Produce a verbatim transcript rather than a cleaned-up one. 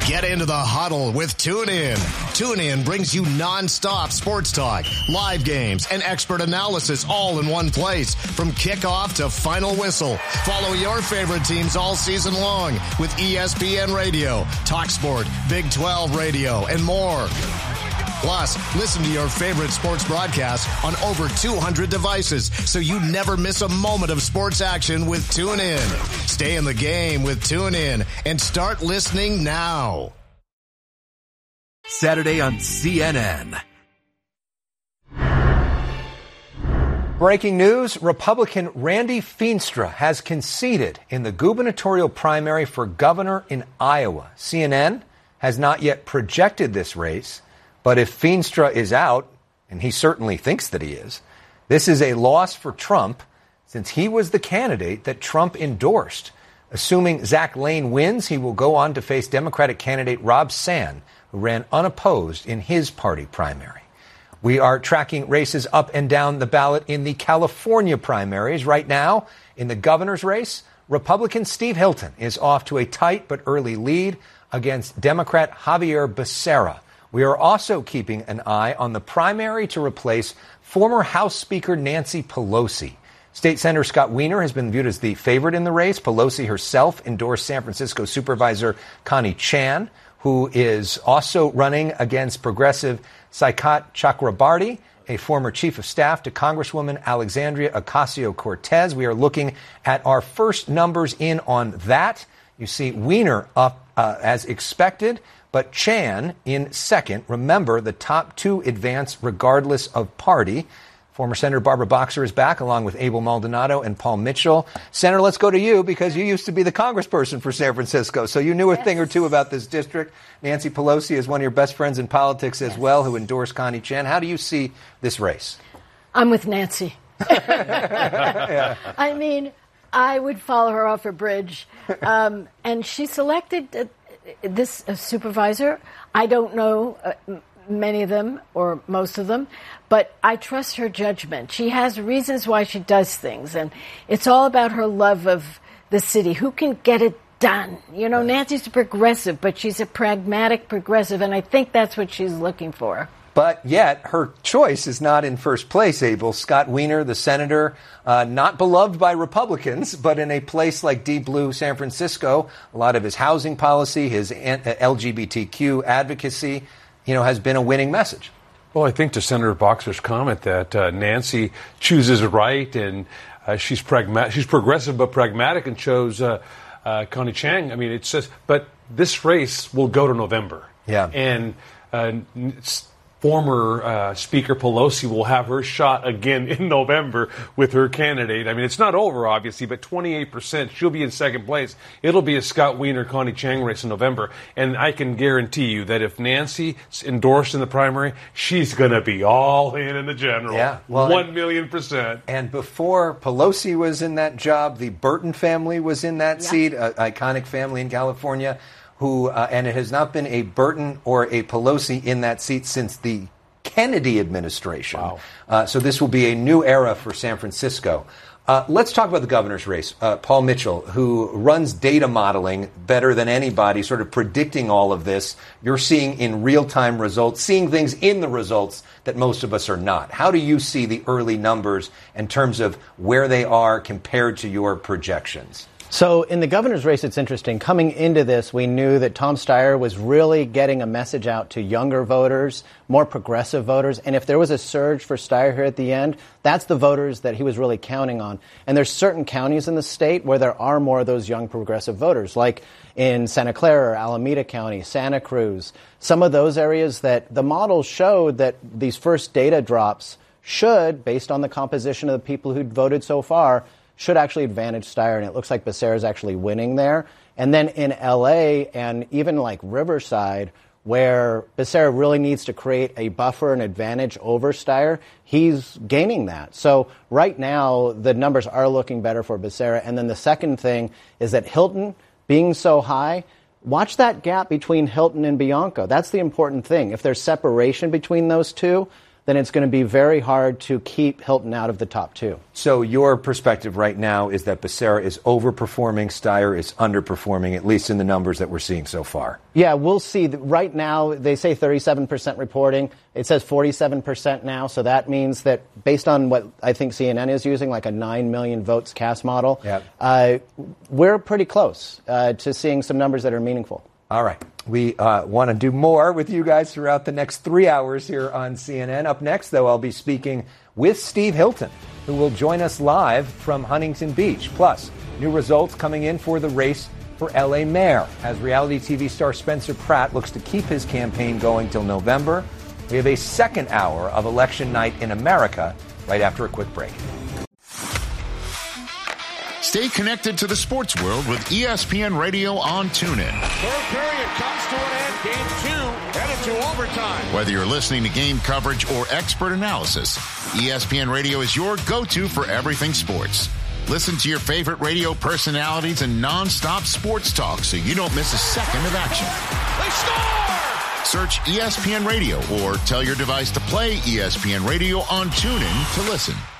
Get into the huddle with TuneIn. TuneIn brings you nonstop sports talk, live games, and expert analysis all in one place. From kickoff to final whistle, follow your favorite teams all season long with E S P N Radio, TalkSport, Big twelve Radio, and more. Plus, listen to your favorite sports broadcasts on over two hundred devices so you never miss a moment of sports action with TuneIn. Stay in the game with TuneIn and start listening now. Saturday on C N N. Breaking news, Republican Randy Feenstra has conceded in the gubernatorial primary for governor in Iowa. C N N has not yet projected this race, but if Feenstra is out, and he certainly thinks that he is, this is a loss for Trump since he was the candidate that Trump endorsed. Assuming Zach Lane wins, he will go on to face Democratic candidate Rob Sand, who ran unopposed in his party primary. We are tracking races up and down the ballot in the California primaries. Right now, in the governor's race, Republican Steve Hilton is off to a tight but early lead against Democrat Javier Becerra. We are also keeping an eye on the primary to replace former House Speaker Nancy Pelosi. State Senator Scott Wiener has been viewed as the favorite in the race. Pelosi herself endorsed San Francisco Supervisor Connie Chan, who is also running against progressive Saikat Chakrabarty, a former chief of staff to Congresswoman Alexandria Ocasio-Cortez. We are looking at our first numbers in on that. You see Wiener up uh, as expected, but Chan in second. Remember, the top two advance regardless of party. Former Senator Barbara Boxer is back, along with Abel Maldonado and Paul Mitchell. Senator, let's go to you, because you used to be the congressperson for San Francisco, so you knew a yes. thing or two about this district. Nancy Pelosi is one of your best friends in politics as yes. well, who endorsed Connie Chan. How do you see this race? I'm with Nancy. yeah. I mean, I would follow her off a bridge. Um, and she selected uh, this uh, supervisor. I don't know uh, many of them or most of them, but I trust her judgment. She has reasons why she does things, and it's all about her love of the city. Who can get it done? You know, Nancy's a progressive, but she's a pragmatic progressive, and I think that's what she's looking for. But yet, her choice is not in first place, Abel. Scott Wiener, the senator, uh, not beloved by Republicans, but in a place like Deep Blue San Francisco, a lot of his housing policy, his L G B T Q advocacy, you know, has been a winning message. Well, I think to Senator Boxer's comment that uh, Nancy chooses right, and uh, she's pragmatic, she's progressive but pragmatic, and chose uh, uh, Connie Chan. I mean, it says, but this race will go to November. Yeah. And uh, it's, former uh, Speaker Pelosi will have her shot again in November with her candidate. I mean, it's not over, obviously, but twenty-eight percent, she'll be in second place. It'll be a Scott Wiener, Connie Chang race in November. And I can guarantee you that if Nancy's endorsed in the primary, she's going to be all in in the general. Yeah. Well, One million percent. And before Pelosi was in that job, the Burton family was in that yeah. seat, an iconic family in California. Who uh, and it has not been a Burton or a Pelosi in that seat since the Kennedy administration. Wow. Uh, so this will be a new era for San Francisco. Uh, let's talk about the governor's race. Uh, Paul Mitchell, who runs data modeling better than anybody, sort of predicting all of this. You're seeing in real-time results, seeing things in the results that most of us are not. How do you see the early numbers in terms of where they are compared to your projections? So in the governor's race, it's interesting. Coming into this, we knew that Tom Steyer was really getting a message out to younger voters, more progressive voters. And if there was a surge for Steyer here at the end, that's the voters that he was really counting on. And there's certain counties in the state where there are more of those young progressive voters, like in Santa Clara or Alameda County, Santa Cruz. Some of those areas that the models showed that these first data drops should, based on the composition of the people who'd voted so far, should actually advantage Steyer, and it looks like Becerra is actually winning there. And then in L A and even like Riverside, where Becerra really needs to create a buffer and advantage over Steyer, he's gaining that. So right now, the numbers are looking better for Becerra. And then the second thing is that Hilton, being so high, watch that gap between Hilton and Bianco. That's the important thing. If there's separation between those two, then it's going to be very hard to keep Hilton out of the top two. So your perspective right now is that Becerra is overperforming, Steyer is underperforming, at least in the numbers that we're seeing so far. Yeah, we'll see. Right now, they say thirty-seven percent reporting. It says forty-seven percent now, so that means that based on what I think C N N is using, like a nine million votes cast model, yep. uh, we're pretty close uh, to seeing some numbers that are meaningful. All right. We uh, want to do more with you guys throughout the next three hours here on C N N. Up next, though, I'll be speaking with Steve Hilton, who will join us live from Huntington Beach. Plus, new results coming in for the race for L A mayor, as reality T V star Spencer Pratt looks to keep his campaign going till November. We have a second hour of election night in America right after a quick break. Stay connected to the sports world with E S P N Radio on TuneIn. Third period comes to an end. Game two headed to overtime. Whether you're listening to game coverage or expert analysis, E S P N Radio is your go-to for everything sports. Listen to your favorite radio personalities and non-stop sports talk so you don't miss a second of action. They score! Search E S P N Radio or tell your device to play E S P N Radio on TuneIn to listen.